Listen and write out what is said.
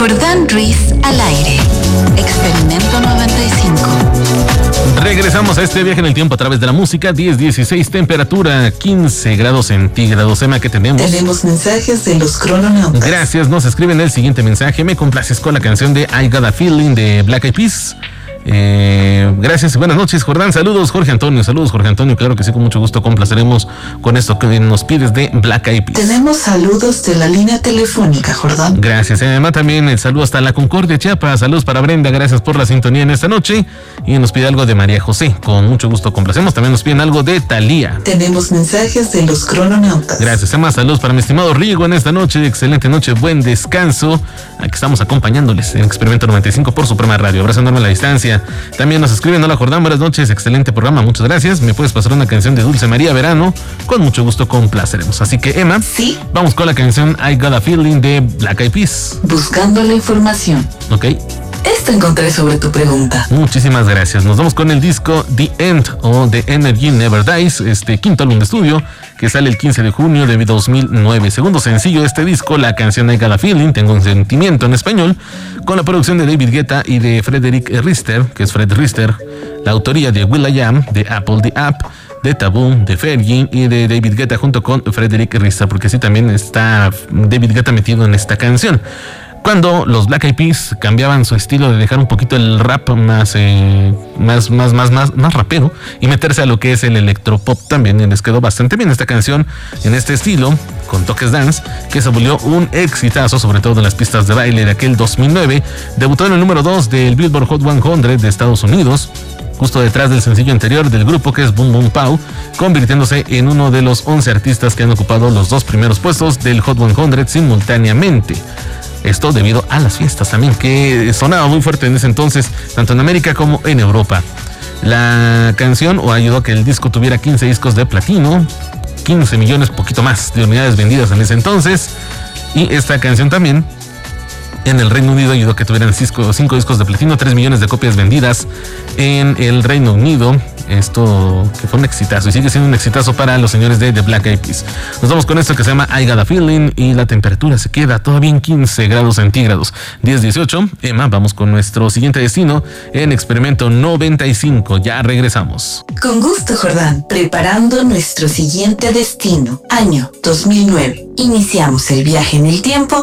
Jordán Ruiz al aire. Experimento 95. Regresamos a este viaje en el tiempo a través de la música. 10:16, temperatura 15 grados centígrados. Emma, ¿qué tenemos? Tenemos mensajes de los crononautas. Gracias, nos escriben el siguiente mensaje. Me complaces con la canción de I Got a Feeling de Black Eyed Peas. Gracias y buenas noches, Jordán. Saludos, Jorge Antonio. Claro que sí, con mucho gusto complaceremos con esto que nos pides de Black Eyed Peas. Tenemos saludos de la línea telefónica, Jordán. Gracias. Además, también el saludo hasta la Concordia, Chiapas. Saludos para Brenda, gracias por la sintonía en esta noche. Y nos pide algo de María José. Con mucho gusto complacemos. También nos piden algo de Thalía. Tenemos mensajes de los crononautas. Gracias. Además, saludos para mi estimado Rigo en esta noche. Excelente noche, buen descanso. Aquí estamos acompañándoles en Experimento 95 por Suprema Radio. Abrazo enorme a la distancia. También nos escriben: hola Jordán, buenas noches, excelente programa, muchas gracias. Me puedes pasar una canción de Dulce María Verano, con mucho gusto complaceremos. Así que, Emma, sí, vamos con la canción I Got a Feeling de Black Eyed Peas. Buscando la información. Ok. Esto encontré sobre tu pregunta. Muchísimas gracias. Nos vamos con el disco The End o The Energy Never Dies, este quinto álbum de estudio que sale el 15 de junio de 2009. Segundo sencillo de este disco, la canción I Got a Feeling, Tengo un sentimiento en español, con la producción de David Guetta y de Frederick Rister, que es Fred Rister, la autoría de will.i.am, de Apple the App, de Taboo, de Fergie y de David Guetta junto con Frederick Rister, porque sí también está David Guetta metido en esta canción. Cuando los Black Eyed Peas cambiaban su estilo de dejar un poquito el rap más rapero y meterse a lo que es el electropop también, y les quedó bastante bien esta canción en este estilo, con toques dance, que se volvió un exitazo, sobre todo en las pistas de baile de aquel 2009. Debutó en el número 2 del Billboard Hot 100 de Estados Unidos, justo detrás del sencillo anterior del grupo, que es Boom Boom Pow, convirtiéndose en uno de los 11 artistas que han ocupado los dos primeros puestos del Hot 100 simultáneamente. Esto debido a las fiestas también, que sonaba muy fuerte en ese entonces, tanto en América como en Europa. La canción ayudó a que el disco tuviera 15 discos de platino, 15 millones, poquito más, de unidades vendidas en ese entonces. Y esta canción también en el Reino Unido ayudó a que tuvieran 5 discos de platino, 3 millones de copias vendidas en el Reino Unido. Esto que fue un exitazo y sigue siendo un exitazo para los señores de The Black Eyed Peas. Nos vamos con esto que se llama I Got a Feeling y la temperatura se queda todavía en 15 grados centígrados. 10:18. Emma, vamos con nuestro siguiente destino en Experimento 95. Ya regresamos. Con gusto, Jordán. Preparando nuestro siguiente destino. Año 2009. Iniciamos el viaje en el tiempo